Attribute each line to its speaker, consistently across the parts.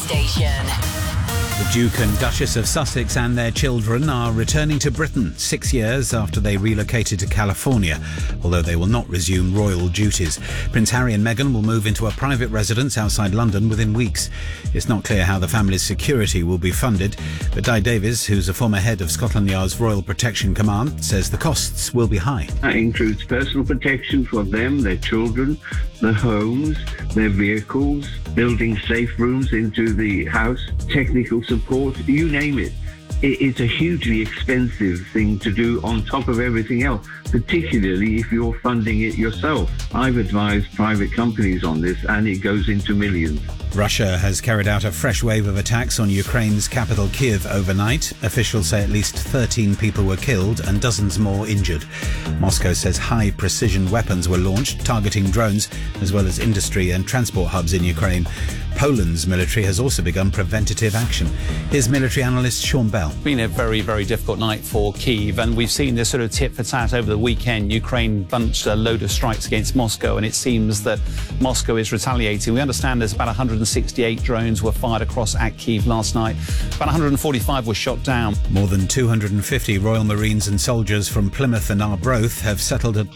Speaker 1: Station.
Speaker 2: The Duke and Duchess of Sussex and their children are returning to Britain 6 years after they relocated to California, although they will not resume royal duties. Prince Harry and Meghan will move into a private residence outside London within weeks. It's not clear how the family's security will be funded, but Di Davies, who's a former head of Scotland Yard's Royal Protection Command, says the costs will be high.
Speaker 3: That includes personal protection for them, their children, their homes, their vehicles, building safe rooms into the house, technical support, you name it. It's a hugely expensive thing to do on top of everything else, particularly if you're funding it yourself. I've advised private companies on this and it goes into millions.
Speaker 2: Russia has carried out a fresh wave of attacks on Ukraine's capital Kyiv overnight. Officials say at least 13 people were killed and dozens more injured. Moscow says high-precision weapons were launched, targeting drones as well as industry and transport hubs in Ukraine. Poland's military has also begun preventative action. Here's military analyst Sean Bell.
Speaker 4: It's been a very, very difficult night for Kyiv, and we've seen this sort of tit for tat over the weekend. Ukraine bunched a load of strikes against Moscow, and it seems that Moscow is retaliating. We understand there's about 168 drones were fired across at Kyiv last night. About 145 were shot down.
Speaker 2: More than 250 Royal Marines and soldiers from Plymouth and Arbroath have settled a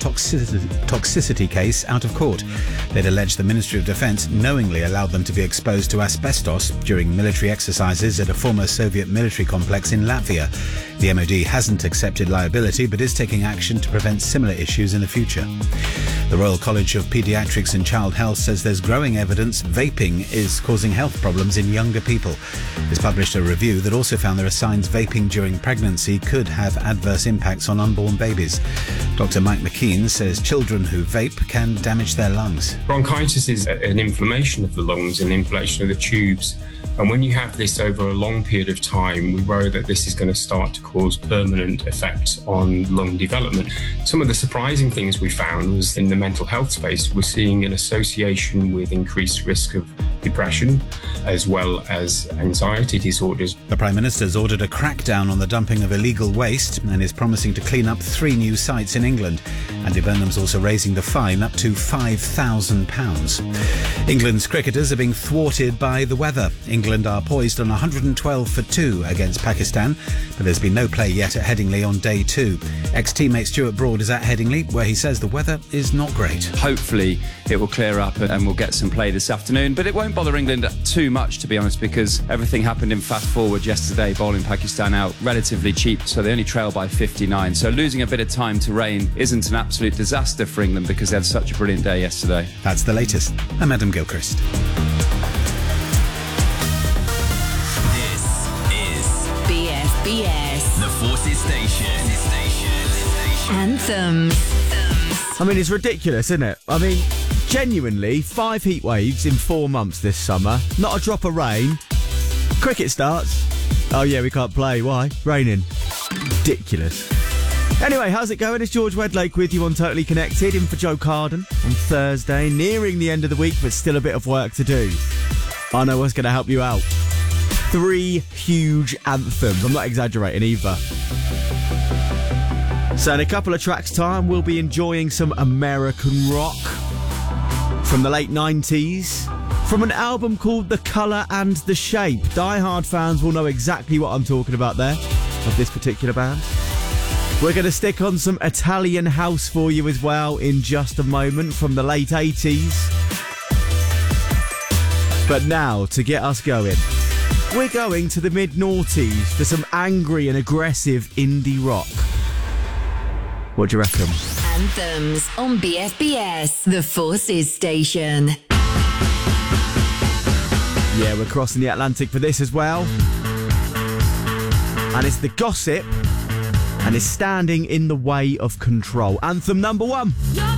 Speaker 2: toxicity case out of court. They'd alleged the Ministry of Defence knowingly allowed them to be exposed to asbestos during military exercises at a former Soviet military complex in Latvia. The MOD hasn't accepted liability but is taking action to prevent similar issues in the future. The Royal College of Paediatrics and Child Health says there's growing evidence vaping is causing health problems in younger people. It's published a review that also found there are signs vaping during pregnancy could have adverse impacts on unborn babies. Dr. Mike McKean says children who vape can damage their lungs.
Speaker 5: Bronchitis is an inflammation of the lungs and inflammation of the tubes. And when you have this over a long period of time, we worry that this is going to start to cause permanent effects on lung development. Some of the surprising things we found was in the mental health space, we're seeing an association with increased risk of depression as well as anxiety disorders.
Speaker 2: The Prime Minister's ordered a crackdown on the dumping of illegal waste and is promising to clean up 3 new sites in England. Andy Burnham's also raising the fine up to £5,000. England's cricketers are being thwarted by the weather. England are poised on 112 for 2 against Pakistan, but there's been no play yet at Headingley on day 2. Ex-teammate Stuart Broad is at Headingley, where he says the weather is not great.
Speaker 6: Hopefully it will clear up and we'll get some play this afternoon, but it won't bother England too much, to be honest, because everything happened in fast forward yesterday, bowling Pakistan out relatively cheap, so they only trail by 59. So losing a bit of time to rain isn't an absolute disaster for England because they had such a brilliant day yesterday.
Speaker 2: That's the latest. I'm Adam Gilchrist.
Speaker 1: BFBS.
Speaker 7: The Forces Station.
Speaker 1: Anthems.
Speaker 8: I mean, it's ridiculous, isn't it? I mean, genuinely, 5 heat waves in 4 months this summer. Not a drop of rain. Cricket starts. Oh yeah, we can't play. Why? Raining. Ridiculous. Anyway, how's it going? It's George Wedlake with you on Totally Connected, in for Joe Carden on Thursday. Nearing the end of the week, but still a bit of work to do. I know what's going to help you out. 3 huge anthems. I'm not exaggerating either. So in a couple of tracks' time, we'll be enjoying some American rock from the late 90s, from an album called The Colour and the Shape. Die-hard fans will know exactly what I'm talking about there, of this particular band. We're going to stick on some Italian house for you as well in just a moment, from the late 80s. But now, to get us going, we're going to the mid-noughties for some angry and aggressive indie rock. What do you reckon?
Speaker 1: Anthems on BFBS, the Forces Station.
Speaker 8: Yeah, we're crossing the Atlantic for this as well. And it's The Gossip, and it's Standing in the Way of Control. Anthem number 1.